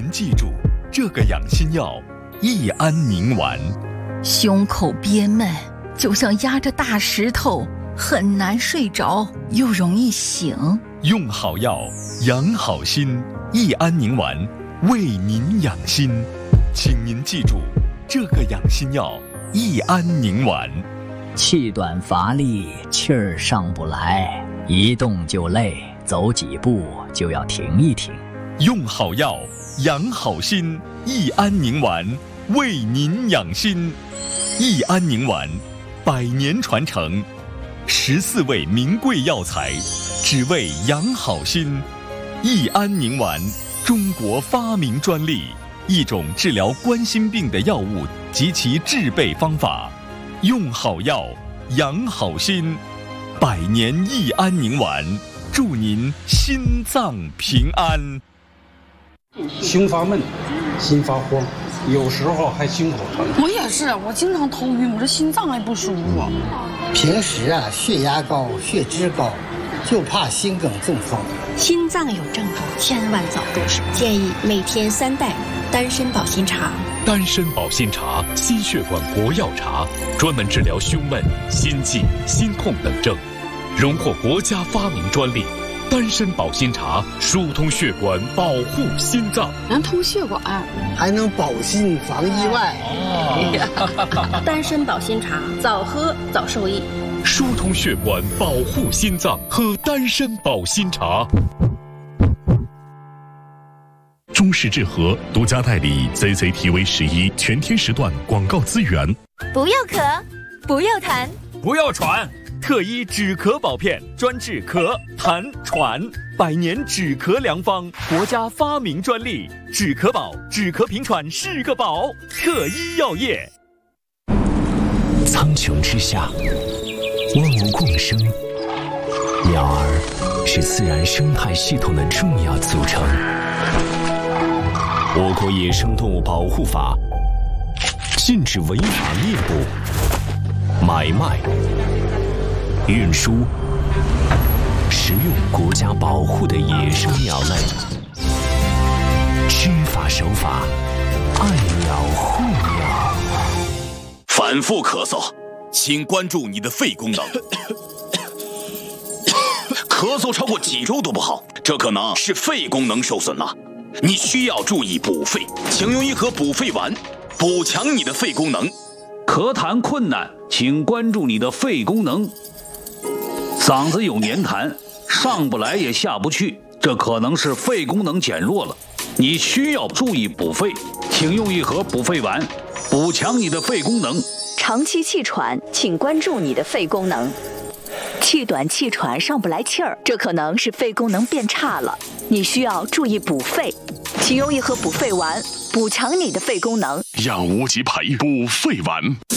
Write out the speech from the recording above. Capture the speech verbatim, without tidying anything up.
您记住这个养心药：益安宁丸。 胸口憋闷，就像压着大石头，很难睡着，又容易醒。 用好药，养好心。益安宁丸为您养心，请您记住这个养心药：益安宁丸。 气短乏力，气儿上不来，一动就累，走几步就要停一停。 用好药，养好心。益安宁丸为您养心。益安宁丸，百年传承，十四味名贵药材，只为养好心。益安宁丸，中国发明专利，一种治疗冠心病的药物及其制备方法。用好药，养好心。百年益安宁丸，祝您心脏平安。 胸发闷，心发慌，有时候还心口疼。 我也是，我经常头晕，我这心脏还不舒服。 平时啊，血压高，血脂高，就怕心梗中风。 心脏有症状，千万早入手。建议每天三袋丹参保心茶。 丹参保心茶，心血管国药茶，专门治疗胸闷、心悸、心痛等症，荣获国家发明专利。丹参保心茶疏通血管，保护心脏， 能通血管， 还能保心防意外。 哦、丹参保心茶，早喝早受益。 疏通血管，保护心脏，喝丹参保心茶。中式治和独家代理 Z Z T V 十一全天时段广告资源。 不要咳，不要痰， 不要喘。特一止咳宝片，专治咳、痰、喘，百年止咳良方，国家发明专利。止咳宝，止咳平喘是个宝。特一药业。 苍穹之下，万物共生，鸟儿是自然生态系统的重要组成。我国野生动物保护法禁止违法猎捕、买卖、运输、食用国家保护的野生鸟类。知法守法，爱鸟护鸟。 反复咳嗽，请关注你的肺功能。咳嗽超过几周都不好，这可能是肺功能受损了。你需要注意补肺，请用一盒补肺丸，补强你的肺功能。 咳痰困难，请关注你的肺功能。嗓子有黏痰，上不来也下不去，这可能是肺功能减弱了。你需要注意补肺，请用一盒补肺丸，补强你的肺功能。 长期气喘，请关注你的肺功能。气短气喘上不来气儿，这可能是肺功能变差了，你需要注意补肺，请用一盒补肺丸，补强你的肺功能。 养无极培补肺丸。